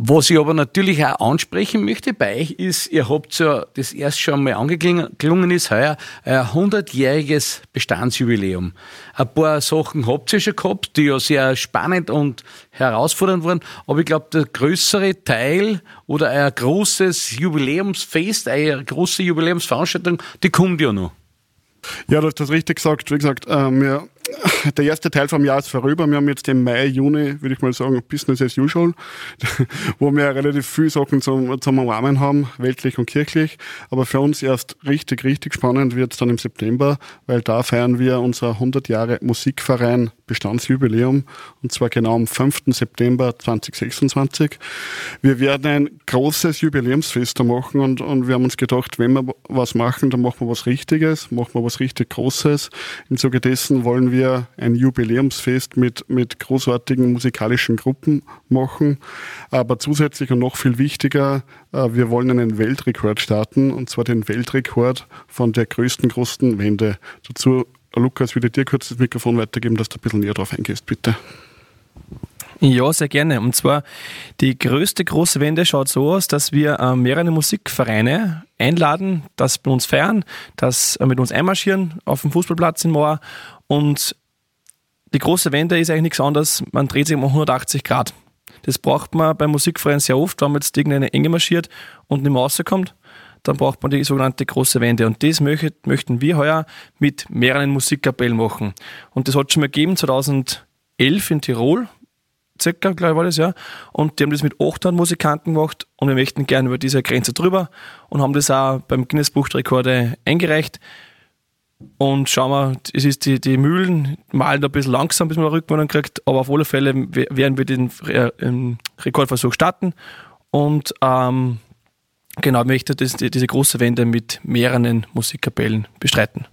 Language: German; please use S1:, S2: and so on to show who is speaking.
S1: Was ich aber natürlich auch ansprechen möchte bei euch ist, ihr habt ja das erst schon mal angeklungen ist, heuer ein 100-jähriges Bestandsjubiläum. Ein paar Sachen habt ihr schon gehabt, die ja sehr spannend und herausfordernd waren, aber ich glaube, der größere Teil oder ein großes Jubiläumsfest, eine große Jubiläumsveranstaltung, die kommt ja noch.
S2: Ja, du hast das richtig gesagt. Wie gesagt, der erste Teil vom Jahr ist vorüber. Wir haben jetzt im Mai, Juni, würde ich mal sagen, Business as usual, wo wir relativ viele Sachen zum Umarmen haben, weltlich und kirchlich. Aber für uns erst richtig, richtig spannend wird es dann im September, weil da feiern wir unser 100 Jahre Musikverein Bestandsjubiläum, und zwar genau am 5. September 2026. Wir werden ein großes Jubiläumsfest da machen und wir haben uns gedacht, wenn wir was machen, dann machen wir was Richtiges, machen wir was richtig Großes. Im Zuge dessen wollen wir ein Jubiläumsfest mit großartigen musikalischen Gruppen machen, aber zusätzlich und noch viel wichtiger, wir wollen einen Weltrekord starten, und zwar den Weltrekord von der größten großen Wende. Dazu, Lukas, würde ich dir kurz das Mikrofon weitergeben, dass du ein bisschen näher drauf eingehst, bitte.
S3: Ja, sehr gerne. Und zwar die größte große Wende schaut so aus, dass wir mehrere Musikvereine einladen, das bei uns feiern, das mit uns einmarschieren auf dem Fußballplatz in Moor. Und die große Wende ist eigentlich nichts anderes, man dreht sich um 180 Grad. Das braucht man beim Musikverein sehr oft, wenn man jetzt irgendeine Enge marschiert und nicht mehr rauskommt. Dann braucht man die sogenannte große Wende. Und das möchten wir heuer mit mehreren Musikkapellen machen. Und das hat es schon mal gegeben, 2011 in Tirol, circa, glaube ich, war das, ja. Und die haben das mit 800 Musikanten gemacht und wir möchten gerne über diese Grenze drüber und haben das auch beim Guinness-Buch der Rekorde eingereicht. Und schauen wir, es ist die Mühlen malen da ein bisschen langsam, bis man eine Rückmeldung kriegt, aber auf alle Fälle werden wir den Rekordversuch starten und genau, möchte diese große Wende mit mehreren Musikkapellen bestreiten.